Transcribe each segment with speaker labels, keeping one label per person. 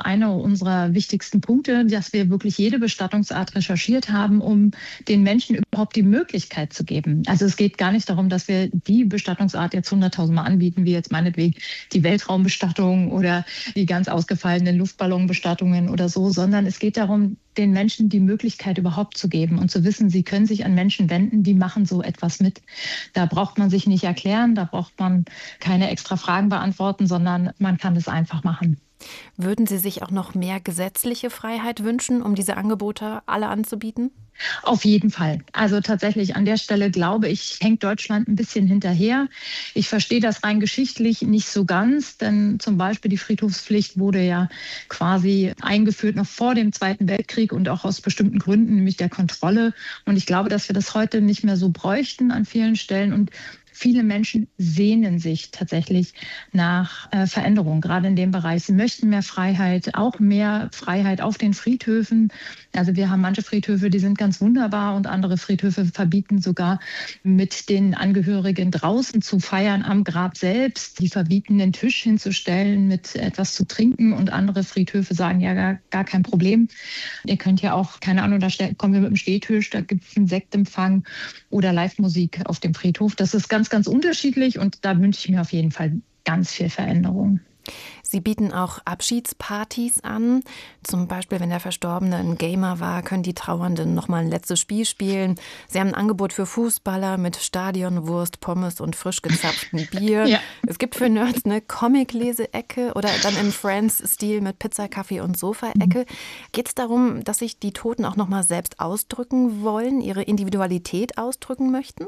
Speaker 1: einer unserer wichtigsten Punkte, dass wir wirklich jede Bestattungsart recherchiert haben, um den Menschen überhaupt die Möglichkeit zu geben. Also es geht gar nicht darum, dass wir die Bestattungsart jetzt 100.000 Mal anbieten, wie jetzt meinetwegen die Weltraumbestattung oder die ganz ausgefallenen Luftballonbestattungen oder so, sondern es geht darum, den Menschen die Möglichkeit überhaupt zu geben und zu wissen, sie können sich an Menschen wenden, die machen so etwas mit. Da braucht man sich nicht erklären, da braucht man keine extra Fragen beantworten, sondern man kann es einfach machen.
Speaker 2: Würden Sie sich auch noch mehr gesetzliche Freiheit wünschen, um diese Angebote alle anzubieten?
Speaker 1: Auf jeden Fall. Also tatsächlich an der Stelle glaube ich, hängt Deutschland ein bisschen hinterher. Ich verstehe das rein geschichtlich nicht so ganz, denn zum Beispiel die Friedhofspflicht wurde ja quasi eingeführt noch vor dem Zweiten Weltkrieg und auch aus bestimmten Gründen, nämlich der Kontrolle. Und ich glaube, dass wir das heute nicht mehr so bräuchten an vielen Stellen. Und viele Menschen sehnen sich tatsächlich nach Veränderung, gerade in dem Bereich. Sie möchten mehr Freiheit, auch mehr Freiheit auf den Friedhöfen. Also wir haben manche Friedhöfe, die sind ganz wunderbar und andere Friedhöfe verbieten sogar mit den Angehörigen draußen zu feiern am Grab selbst. Die verbieten den Tisch hinzustellen mit etwas zu trinken und andere Friedhöfe sagen, ja, gar kein Problem. Ihr könnt ja auch, keine Ahnung, kommen wir mit dem Stehtisch, da gibt es einen Sektempfang oder Live-Musik auf dem Friedhof. Das ist ganz unterschiedlich und da wünsche ich mir auf jeden Fall ganz viel Veränderung.
Speaker 2: Sie bieten auch Abschiedspartys an. Zum Beispiel, wenn der Verstorbene ein Gamer war, können die Trauernden noch mal ein letztes Spiel spielen. Sie haben ein Angebot für Fußballer mit Stadionwurst, Pommes und frisch gezapftem Bier. Ja. Es gibt für Nerds eine Comic-Lese-Ecke oder dann im Friends-Stil mit Pizza, Kaffee und Sofa-Ecke. Geht es darum, dass sich die Toten auch noch mal selbst ausdrücken wollen, ihre Individualität ausdrücken möchten?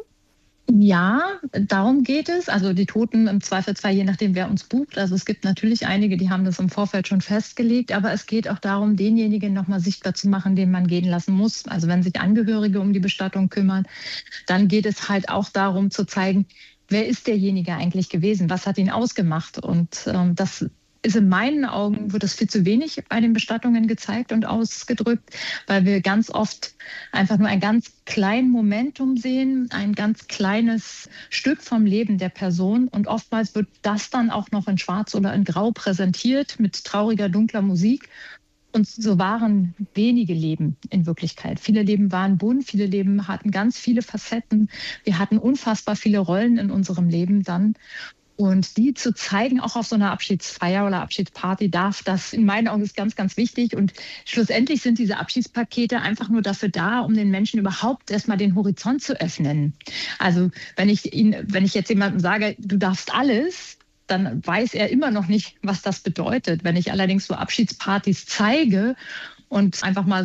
Speaker 1: Ja, darum geht es. Also die Toten im Zweifelsfall, je nachdem, wer uns bucht. Also es gibt natürlich einige, die haben das im Vorfeld schon festgelegt. Aber es geht auch darum, denjenigen nochmal sichtbar zu machen, den man gehen lassen muss. Also wenn sich Angehörige um die Bestattung kümmern, dann geht es halt auch darum zu zeigen, wer ist derjenige eigentlich gewesen? Was hat ihn ausgemacht? Und das ist in meinen Augen, wird das viel zu wenig bei den Bestattungen gezeigt und ausgedrückt, weil wir ganz oft einfach nur ein ganz kleines Momentum sehen, ein ganz kleines Stück vom Leben der Person. Und oftmals wird das dann auch noch in Schwarz oder in Grau präsentiert mit trauriger, dunkler Musik. Und so waren wenige Leben in Wirklichkeit. Viele Leben waren bunt, viele Leben hatten ganz viele Facetten. Wir hatten unfassbar viele Rollen in unserem Leben dann. Und die zu zeigen, auch auf so einer Abschiedsfeier oder Abschiedsparty darf, das in meinen Augen ist ganz wichtig. Und schlussendlich sind diese Abschiedspakete einfach nur dafür da, um den Menschen überhaupt erstmal den Horizont zu öffnen. Also wenn ich jetzt jemandem sage, du darfst alles, dann weiß er immer noch nicht, was das bedeutet. Wenn ich allerdings so Abschiedspartys zeige und einfach mal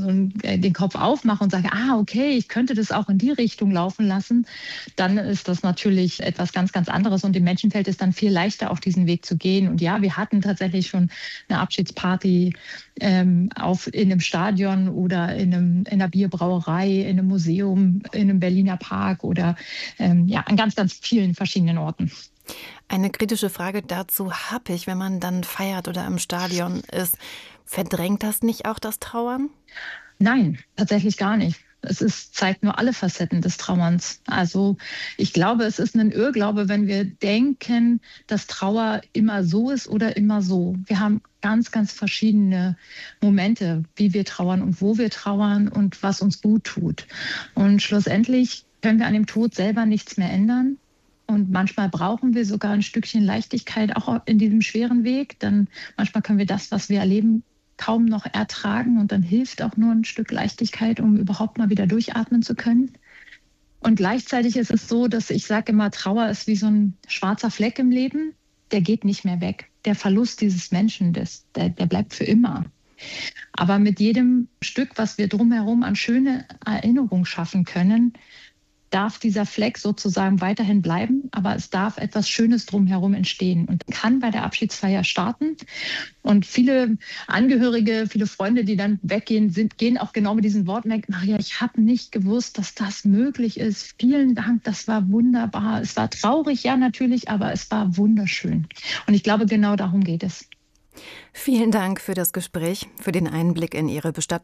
Speaker 1: den Kopf aufmache und sage, okay, ich könnte das auch in die Richtung laufen lassen, dann ist das natürlich etwas ganz anderes und dem Menschen fällt es dann viel leichter, auf diesen Weg zu gehen. Und ja, wir hatten tatsächlich schon eine Abschiedsparty in einem Stadion oder in einer Bierbrauerei, in einem Museum, in einem Berliner Park oder an ganz vielen verschiedenen Orten.
Speaker 2: Eine kritische Frage dazu habe ich, wenn man dann feiert oder im Stadion ist. Verdrängt das nicht auch das Trauern?
Speaker 1: Nein, tatsächlich gar nicht. Zeigt nur alle Facetten des Trauerns. Also ich glaube, es ist ein Irrglaube, wenn wir denken, dass Trauer immer so ist oder immer so. Wir haben ganz verschiedene Momente, wie wir trauern und wo wir trauern und was uns gut tut. Und schlussendlich können wir an dem Tod selber nichts mehr ändern. Und manchmal brauchen wir sogar ein Stückchen Leichtigkeit auch in diesem schweren Weg. Denn manchmal können wir das, was wir erleben, kaum noch ertragen. Und dann hilft auch nur ein Stück Leichtigkeit, um überhaupt mal wieder durchatmen zu können. Und gleichzeitig ist es so, dass ich sage immer, Trauer ist wie so ein schwarzer Fleck im Leben. Der geht nicht mehr weg. Der Verlust dieses Menschen, der bleibt für immer. Aber mit jedem Stück, was wir drumherum an schöne Erinnerungen schaffen können, darf dieser Fleck sozusagen weiterhin bleiben, aber es darf etwas Schönes drumherum entstehen und kann bei der Abschiedsfeier starten. Und viele Angehörige, viele Freunde, die dann weggehen, gehen auch genau mit diesen Worten weg. Maria, ich habe nicht gewusst, dass das möglich ist. Vielen Dank, das war wunderbar. Es war traurig, ja natürlich, aber es war wunderschön. Und ich glaube, genau darum geht es.
Speaker 2: Vielen Dank für das Gespräch, für den Einblick in Ihre Bestattung.